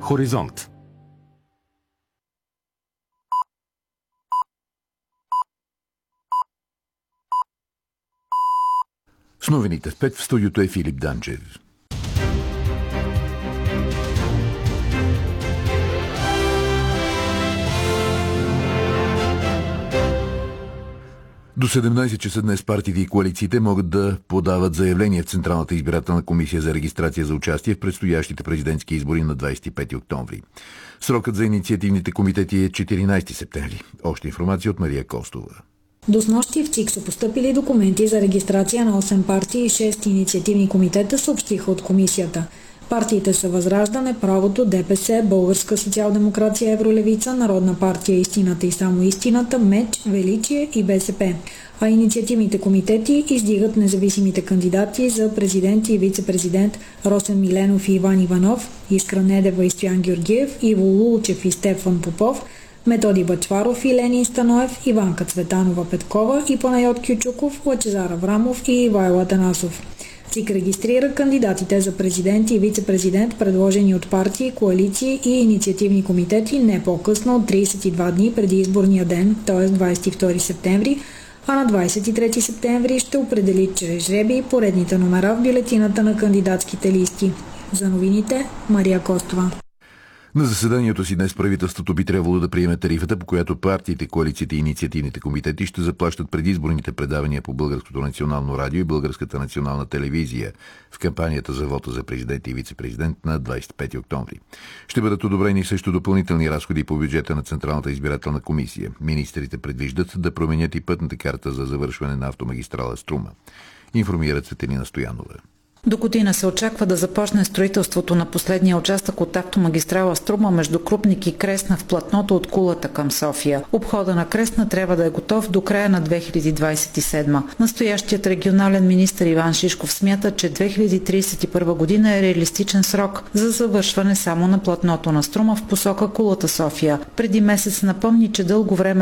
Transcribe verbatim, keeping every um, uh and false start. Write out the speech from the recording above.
Хоризонт. С новините в пет в студиото е Филип Данчев. До седемнайсет часа днес партиите и коалициите могат да подават заявление в Централната избирателна комисия за регистрация за участие в предстоящите президентски избори на двайсет и пети октомври. Срокът за инициативните комитети е четиринайсети септември. Още информация от Мария Костова. До снощи в ЦИК са постъпили документи за регистрация на осем партии и шест инициативни комитета, съобщиха от комисията. Партиите са Възраждане, Правото, ДПС, Българска социал-демокрация, Евролевица, Народна партия Истината и само истината, МЕЧ, Величие и БСП. А инициативните комитети издигат независимите кандидати за президент и вице-президент Росен Миленов и Иван Иванов, Искра Недева и Стоян Георгиев, Иво Лулчев и Стефан Попов, Методи Бъчваров и Ленин Станоев, Иванка Цветанова-Петкова и Панайот Кючуков, Лъчезар Аврамов и Ивайло Атанасов. ЦИК регистрира кандидатите за президент и вице-президент, предложени от партии, коалиции и инициативни комитети не по-късно от трийсет и два дни преди изборния ден, т.е. двайсет и втори септември, а на двайсет и трети септември ще определи чрез жребий поредните номера в бюлетината на кандидатските листи. За новините, Мария Костова. На заседанието си днес правителството би трябвало да приеме тарифата, по която партиите, коалициите и инициативните комитети ще заплащат предизборните предавания по Българското национално радио и Българската национална телевизия в кампанията за вота за президент и вице-президент на двайсет и пети октомври. Ще бъдат одобрени също допълнителни разходи по бюджета на Централната избирателна комисия. Министрите предвиждат да променят и пътната карта за завършване на автомагистрала Струма. Информира Цветелина Стоянова. До година се очаква да започне строителството на последния участък от автомагистрала Струма между Крупник и Кресна в платното от Кулата към София. Обхода на Кресна трябва да е готов до края на две хиляди двайсет и седма. Настоящият регионален министър Иван Шишков смята, че две хиляди трийсет и първа година е реалистичен срок за завършване само на платното на Струма в посока Кулата София. Преди месец напомни, че дълго време